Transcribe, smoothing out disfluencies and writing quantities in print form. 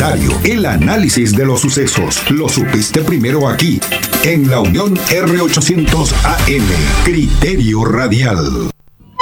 comentario, el análisis de los sucesos. Lo supiste primero aquí, en la Unión R800 AM. Criterio Radial.